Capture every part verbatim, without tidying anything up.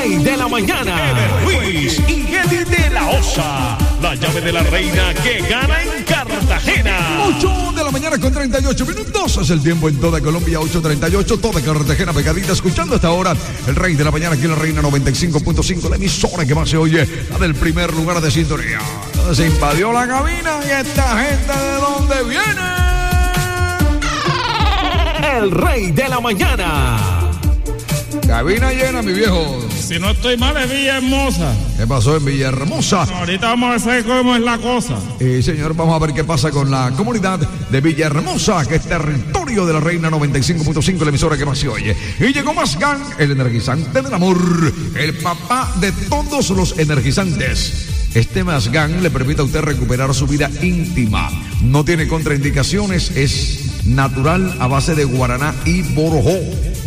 rey de la mañana, Ever Ruiz y Eddie de la Osa. La llave de la reina que gana en Cartagena. ocho de la mañana con treinta y ocho minutos. Es el tiempo en toda Colombia, ocho treinta y ocho. Toda Cartagena pegadita, escuchando hasta ahora el rey de la mañana aquí en la Reina noventa y cinco punto cinco. La emisora que más se oye, la del primer lugar de sintonía. Se invadió la cabina y esta gente de dónde viene. el rey de la mañana. Cabina llena, mi viejo. Si no estoy mal, es Villahermosa. ¿Qué pasó en Villahermosa? No, ahorita vamos a ver cómo es la cosa. Eh, señor, vamos a ver qué pasa con la comunidad de Villahermosa, que es territorio de la Reina noventa y cinco punto cinco, la emisora que más se oye. Y llegó Mazgán, el energizante del amor, el papá de todos los energizantes. Este Mazgán le permite a usted recuperar su vida íntima. No tiene contraindicaciones, es natural a base de guaraná y borojó.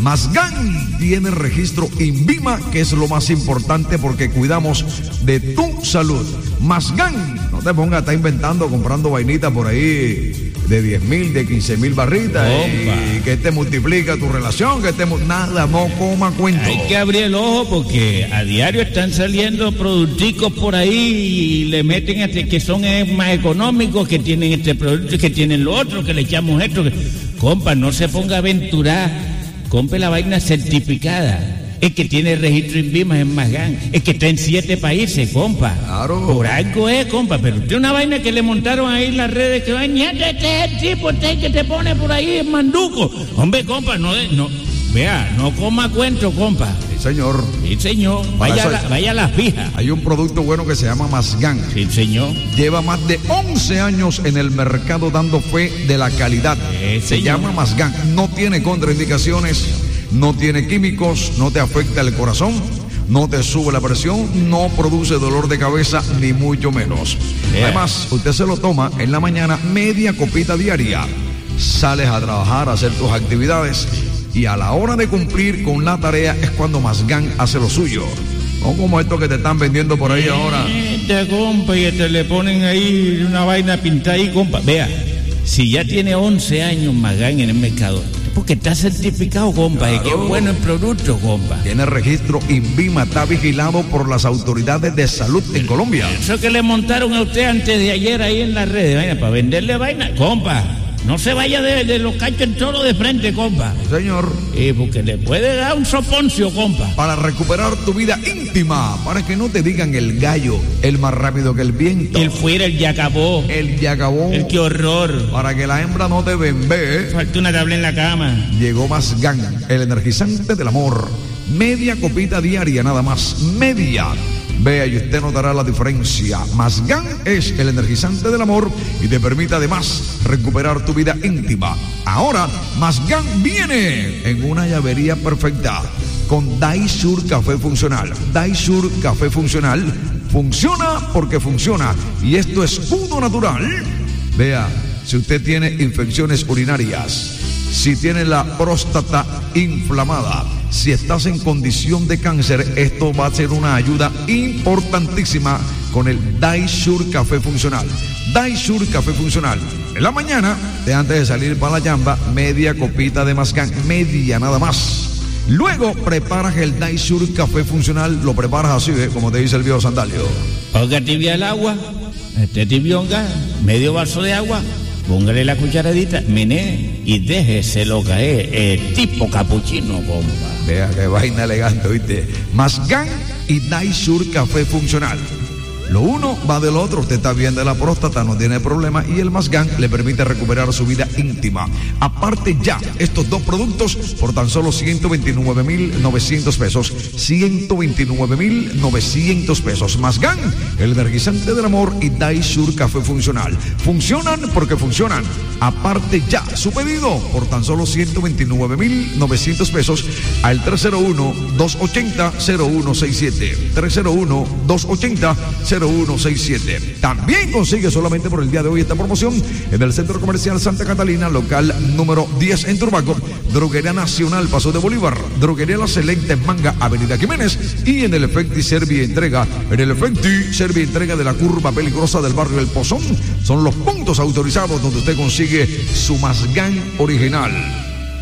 Mazgán tiene registro INVIMA, que es lo más importante porque cuidamos de tu salud. Mazgán, no te pongas a estar inventando, comprando vainitas por ahí de diez mil, de quince mil barritas y, y que te multiplica tu relación, que te nada, no coma cuento. Hay que abrir el ojo porque a diario están saliendo producticos por ahí y le meten este que son eh, más económicos, que tienen este producto, que tienen lo otro, que le echamos esto. Que... Compa, no se ponga a aventurar. Compre la vaina certificada. Es que tiene registro INVIMA en Mazgán. Es que está en siete países, compa. Claro. Por algo es, compa. Pero usted una vaina que le montaron ahí en las redes que vaina, este es el tipo, este que te pone por ahí en manduco. Hombre, compa, no, no, vea, no coma cuento, compa. Sí, señor. Sí, señor. Vaya, a la, vaya a la fija. Hay un producto bueno que se llama Mazgán. Sí, señor. Lleva más de once años en el mercado dando fe de la calidad. Sí, se llama Mazgán. No tiene contraindicaciones, no tiene químicos, no te afecta el corazón, no te sube la presión, no produce dolor de cabeza, ni mucho menos. Yeah. Además, usted se lo toma en la mañana, media copita diaria. Sales a trabajar, a hacer tus actividades y a la hora de cumplir con la tarea es cuando Mazgán hace lo suyo. No como esto que te están vendiendo por ahí eh, ahora. Este compa, y te le ponen ahí una vaina pintada ahí, compa. Vea, si ya tiene once años Mazgán en el mercado, porque está certificado, compa, claro. Y qué bueno el producto, compa. Tiene registro INVIMA, está vigilado por las autoridades de salud en Colombia. Eso que le montaron a usted antes de ayer ahí en las redes, vaina, para venderle vaina, compa. No se vaya de, de los cachos en toro de frente, compa. Señor. Y porque le puede dar un soponcio, compa. Para recuperar tu vida íntima, para que no te digan el gallo, el más rápido que el viento. El fuera, el ya acabó. El ya acabó. El qué horror. Para que la hembra no te bembe. Falta una tabla en la cama. Llegó Mazgán, el energizante del amor. Media copita diaria, nada más. Media. Vea y usted notará la diferencia. Mazgán es el energizante del amor y te permite además recuperar tu vida íntima. Ahora, Mazgán viene en una llavería perfecta con Daisur Café Funcional. Daisur Café Funcional funciona porque funciona y esto es escudo natural. Vea, si usted tiene infecciones urinarias, si tiene la próstata inflamada, si estás en condición de cáncer, esto va a ser una ayuda importantísima con el Daisur Café Funcional. Daisur Café Funcional. En la mañana, de antes de salir para la llamba, media copita de Mazgán, media nada más. Luego preparas el Daisur Café Funcional, lo preparas así, ¿eh? Como te dice el viejo Sandalio. Ponga tibia el agua, este tibionga, medio vaso de agua. Póngale la cucharadita, menee y déjeselo caer, eh, tipo capuchino, compa. Vea qué vaina elegante, ¿viste? Mazgán y Daisur Café Funcional. Lo uno va del otro. Usted está bien de la próstata, no tiene problema, y el Mazgán le permite recuperar su vida íntima. Aparte ya, estos dos productos por tan solo ciento veintinueve mil novecientos pesos. ciento veintinueve mil novecientos pesos. Mazgán, el energizante del amor, y Daisur Café Funcional. Funcionan porque funcionan. Aparte ya, su pedido por tan solo ciento veintinueve mil novecientos pesos al tres cero uno, dos ochenta, cero uno seis siete. tres cero uno, dos ochenta, cero uno seis siete. También consigue solamente por el día de hoy esta promoción en el Centro Comercial Santa Catalina, local número diez en Turbaco, Droguería Nacional Paso de Bolívar, Droguería La Selecta en Manga, Avenida Jiménez, y en el Efecti Servia Entrega, en el Efecti Servia Entrega de la curva peligrosa del barrio El Pozón. Son los puntos autorizados donde usted consigue su Mazgán original.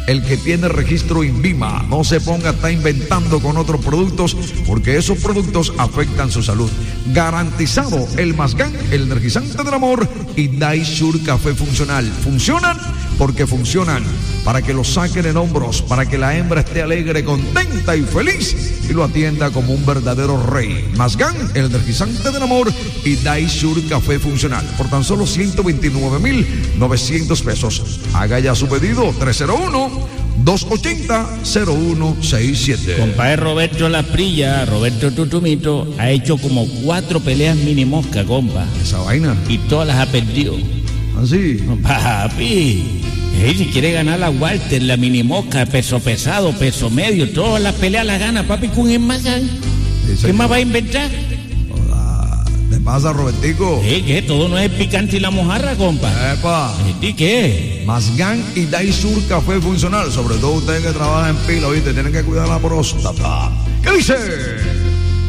el que tiene registro INVIMA. No se ponga a estar inventando con otros productos, porque esos productos afectan su salud. Garantizado el Masgan, el energizante del amor, y Daisur Café Funcional. Funcionan porque funcionan, para que lo saquen en hombros, para que la hembra esté alegre, contenta y feliz y lo atienda como un verdadero rey. Masgan, el energizante del amor, y Daisur Café Funcional, por tan solo ciento veintinueve mil novecientos pesos. Haga ya su pedido, tres cero uno, dos ochenta, cero uno seis siete. Compadre Roberto Laprilla, Roberto Tutumito, ha hecho como cuatro peleas mini mosca, compa. Esa vaina. Y todas las ha perdido. Así. Papi, hey, si quiere ganar la Walter, la mini mosca, peso pesado, peso medio, todas las peleas las gana, papi, con el Masgan. ¿Qué más va a inventar? ¿Qué pasa, Robertico? ¿Qué? ¿Qué? Todo no es picante y la mojarra, compa. Epa. ¿Y qué? Masgan y Daisur Café Funcional. Sobre todo ustedes que trabajan en pila, ¿oíste? Tienen que cuidar la próstata. ¿Qué dice?